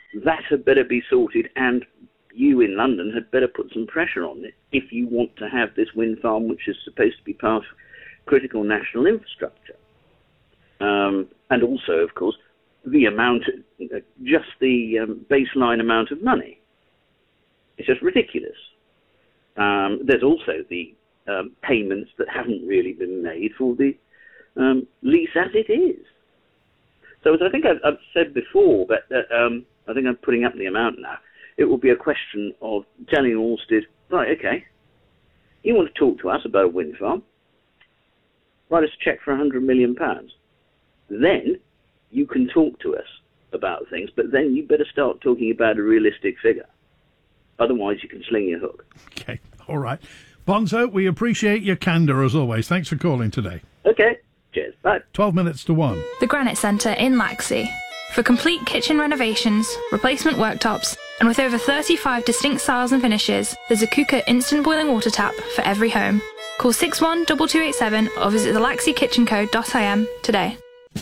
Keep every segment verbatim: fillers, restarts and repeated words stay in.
that had better be sorted, and you in London had better put some pressure on it if you want to have this wind farm, which is supposed to be part of critical national infrastructure. Um, and also, of course, the amount, uh, just the um, baseline amount of money. It's just ridiculous. Um, there's also the um, payments that haven't really been made for the um, lease as it is. So as I think I've, I've said before, but uh, um, I think I'm putting up the amount now, it will be a question of telling Alsted, right, okay, you want to talk to us about a wind farm, write us a cheque for one hundred million pounds. Then you can talk to us about things, but then you better start talking about a realistic figure. Otherwise, you can sling your hook. Okay, all right. Bonzo, we appreciate your candour as always. Thanks for calling today. Okay, cheers, bye. twelve minutes to one. The Granite Centre in Laxey. For complete kitchen renovations, replacement worktops, and with over thirty-five distinct styles and finishes, there's a Kuka instant boiling water tap for every home. Call six one two two eight seven or visit the laxey kitchen co dot I M today.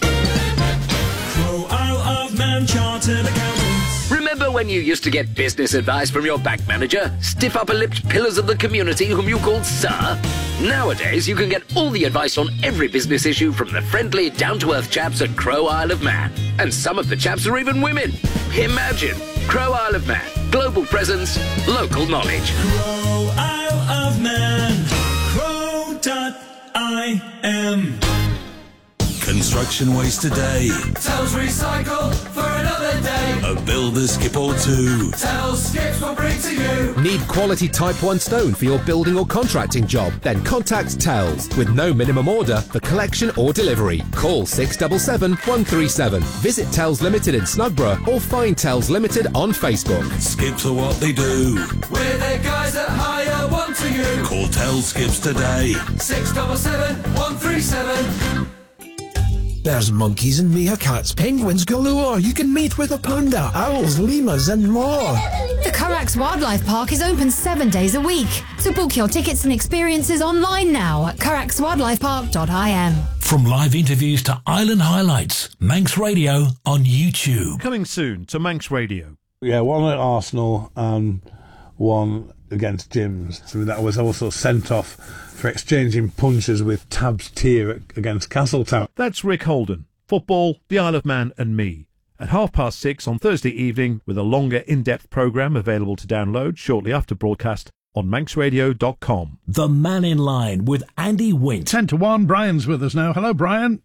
Crow Isle of Man Chartered Accountants. Remember when you used to get business advice from your bank manager? Stiff upper-lipped pillars of the community whom you called Sir? Nowadays, you can get all the advice on every business issue from the friendly, down-to-earth chaps at Crow Isle of Man. And some of the chaps are even women. Imagine! Crow Isle of Man. Global presence, local knowledge. Crow Isle of Man. Crow dot I M. Construction waste today. Tells recycle for another day. A builder skip or two. Tells skips will bring to you. Need quality Type one stone for your building or contracting job? Then contact Tells with no minimum order for collection or delivery. Call six seven seven one three seven. Visit Tells Limited in Snugborough or find Tells Limited on Facebook. Skips are what they do. We're the guys that hire one to you. Call Tells Skips today. six seven seven one three seven. There's monkeys and meerkats, penguins galore. You can meet with a panda, owls, lemurs and more. The Carax Wildlife Park is open seven days a week. So book your tickets and experiences online now at carax wildlife park dot I M. From live interviews to island highlights, Manx Radio on YouTube. Coming soon to Manx Radio. Yeah, one at Arsenal and one against Jim's. So that was also sent off for exchanging punches with Tabs Tier against Castletown. That's Rick Holden. Football, the Isle of Man and me. At half past six on Thursday evening with a longer in-depth programme available to download shortly after broadcast on manx radio dot com. The Man in Line with Andy Wint. ten to one, Brian's with us now. Hello, Brian.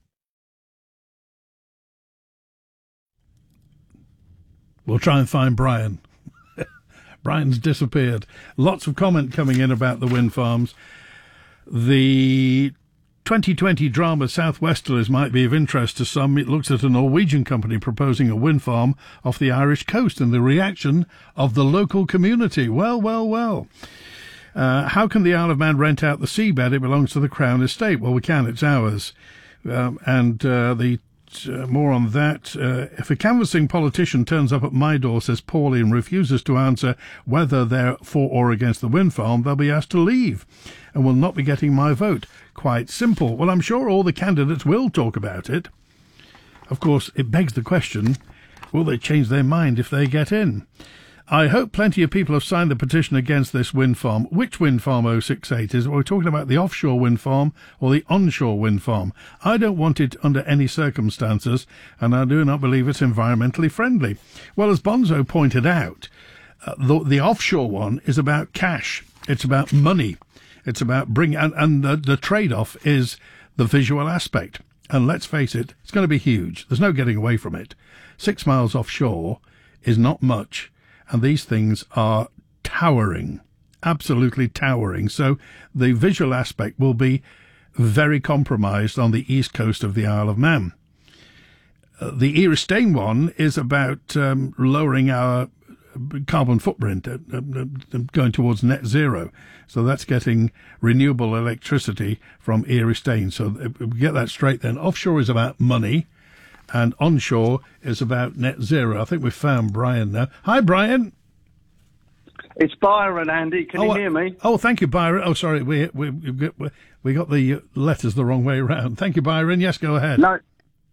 We'll try and find Brian. Brian's disappeared. Lots of comment coming in about the wind farms. The twenty twenty drama Southwesterlies might be of interest to some. It looks at a Norwegian company proposing a wind farm off the Irish coast and the reaction of the local community. Well, well, well. Uh, how can the Isle of Man rent out the seabed? It belongs to the Crown Estate. Well, we can. It's ours. Um, and uh, the Uh, more on that. Uh, if a canvassing politician turns up at my door, says Paulie, and refuses to answer whether they're for or against the wind farm, they'll be asked to leave and will not be getting my vote. Quite simple. Well, I'm sure all the candidates will talk about it. Of course, it begs the question, will they change their mind if they get in? I hope plenty of people have signed the petition against this wind farm. Which wind farm oh six eight is? We're talking about the offshore wind farm or the onshore wind farm. I don't want it under any circumstances, and I do not believe it's environmentally friendly. Well, as Bonzo pointed out, uh, the, the offshore one is about cash. It's about money. It's about bring, and, and the, the trade-off is the visual aspect. And let's face it, it's going to be huge. There's no getting away from it. Six miles offshore is not much. And these things are towering, absolutely towering. So the visual aspect will be very compromised on the east coast of the Isle of Man. Uh, the Eristane one is about um, lowering our carbon footprint, uh, uh, going towards net zero. So that's getting renewable electricity from Eristane. So if we get that straight then. Offshore is about money. And onshore is about net zero. I think we've found Brian now. Hi, Brian. It's Byron, Andy. Can oh, you hear me? Oh, thank you, Byron. Oh, sorry, we we we got, we got the letters the wrong way around. Thank you, Byron. Yes, go ahead. No,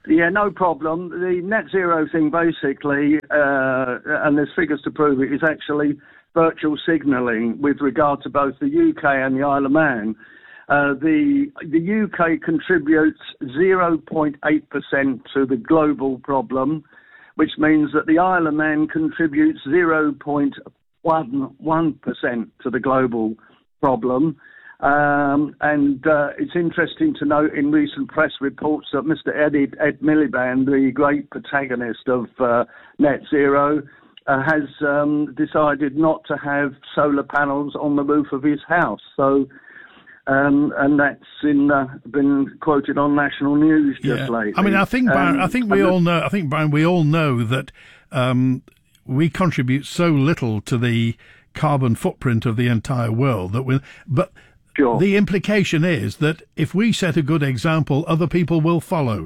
Yeah, no problem. The net zero thing, basically, uh, and there's figures to prove it, is actually virtual signalling with regard to both the U K and the Isle of Man. Uh, the the U K contributes zero point eight percent to the global problem, which means that the Isle of Man contributes zero point one percent to the global problem. Um, and uh, it's interesting to note in recent press reports that Mister Ed, Ed Miliband, the great protagonist of uh, Net Zero, uh, has um, decided not to have solar panels on the roof of his house. So, um, and that's in, uh, been quoted on national news just yeah. lately. I mean, I think, Brian, Um, I think we and all know. I think, Brian, we all know that um, we contribute so little to the carbon footprint of the entire world that we. But Sure. the implication is that if we set a good example, other people will follow.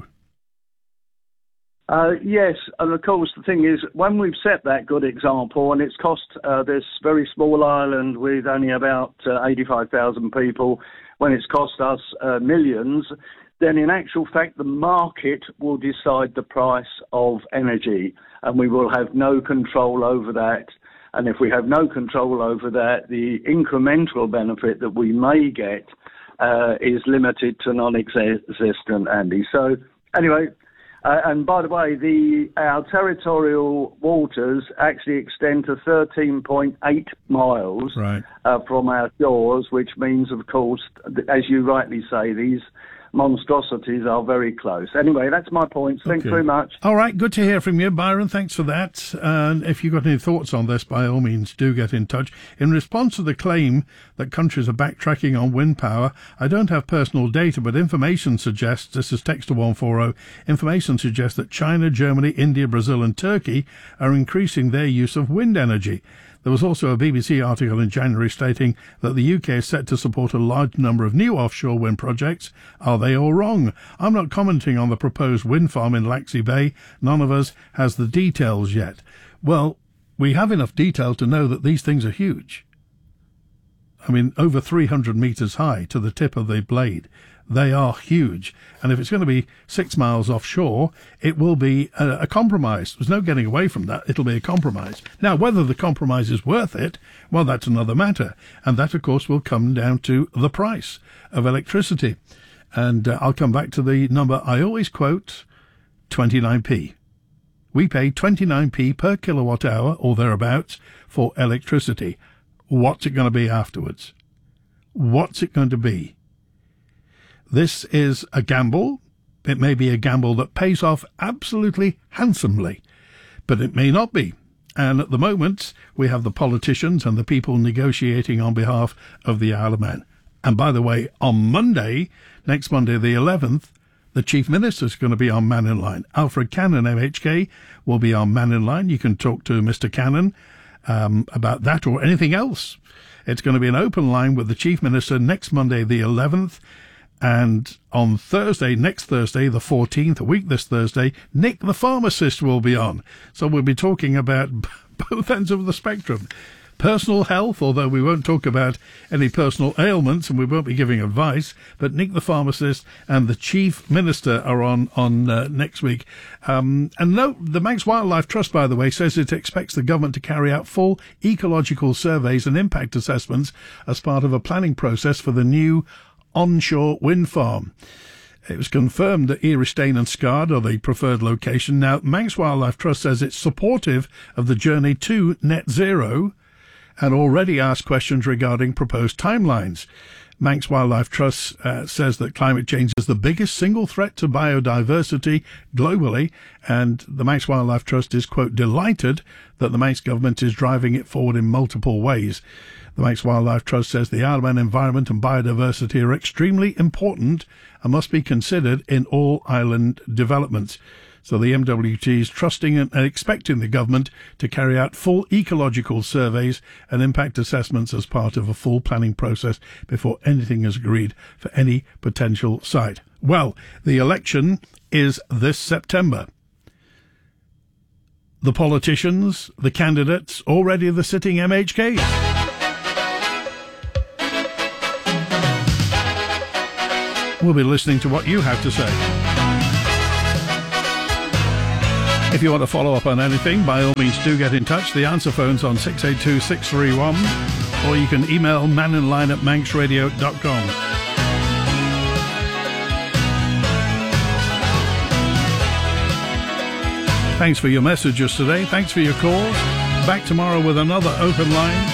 Uh, yes, and of course the thing is, when we've set that good example, and it's cost uh, this very small island with only about uh, eighty-five thousand people, when it's cost us uh, millions, then in actual fact the market will decide the price of energy, and we will have no control over that. And if we have no control over that, the incremental benefit that we may get uh, is limited to non-existent, Andy. So anyway, uh, and by the way, the our territorial waters actually extend to thirteen point eight miles right. uh, from our shores, which means, of course, as you rightly say, these monstrosities are very close. Anyway, that's my point. Thanks Okay. very much. All right, good to hear from you, Byron. Thanks for that. And if you've got any thoughts on this, by all means, do get in touch. In response to the claim that countries are backtracking on wind power, I don't have personal data, but information suggests, this is text to one forty, information suggests that China, Germany, India, Brazil and Turkey are increasing their use of wind energy. There was also a B B C article in January stating that the U K is set to support a large number of new offshore wind projects. Are they all wrong? I'm not commenting on the proposed wind farm in Laxey Bay. None of us has the details yet. Well, we have enough detail to know that these things are huge. I mean, over three hundred metres high to the tip of the blade. They are huge. And if it's going to be six miles offshore, it will be a, a compromise. There's no getting away from that. It'll be a compromise. Now, whether the compromise is worth it, well, that's another matter. And that, of course, will come down to the price of electricity. And uh, I'll come back to the number I always quote, twenty-nine p. We pay twenty-nine p per kilowatt hour or thereabouts for electricity. What's it going to be afterwards? What's it going to be? This is a gamble. It may be a gamble that pays off absolutely handsomely, but it may not be. And at the moment, we have the politicians and the people negotiating on behalf of the Isle of Man. And by the way, on Monday, next Monday the eleventh, the Chief Minister is going to be on Man in Line. Alfred Cannon, M H K, will be on Man in Line. You can talk to Mister Cannon um, about that or anything else. It's going to be an open line with the Chief Minister next Monday the eleventh. And on Thursday, next Thursday, the fourteenth, a week this Thursday, Nick the pharmacist will be on. So we'll be talking about both ends of the spectrum. Personal health, although we won't talk about any personal ailments and we won't be giving advice, but Nick the pharmacist and the Chief Minister are on, on uh, next week. Um, and no, the Manx Wildlife Trust, by the way, says it expects the government to carry out full ecological surveys and impact assessments as part of a planning process for the new onshore wind farm. It was confirmed that Eristane and Scard are the preferred location. Now, Manx Wildlife Trust says it's supportive of the journey to net zero and already asked questions regarding proposed timelines. Manx Wildlife Trust uh, says that climate change is the biggest single threat to biodiversity globally, and the Manx Wildlife Trust is, quote, delighted that the Manx government is driving it forward in multiple ways. The Manx Wildlife Trust says the Isle of Man environment and biodiversity are extremely important and must be considered in all island developments. So the M W T is trusting and expecting the government to carry out full ecological surveys and impact assessments as part of a full planning process before anything is agreed for any potential site. Well, the election is this September. The politicians, the candidates, already the sitting M H Ks. We'll be listening to what you have to say. If you want to follow up on anything, by all means do get in touch. The answer phone's on six eight two, six three one, or you can email maninline at manx radio dot com. Thanks for your messages today. Thanks for your calls. Back tomorrow with another open line.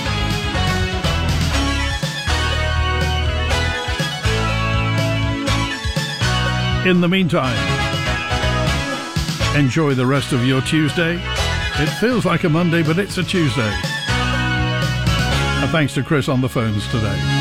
In the meantime, enjoy the rest of your Tuesday. It feels like a Monday, but it's a Tuesday. And thanks to Chris on the phones today.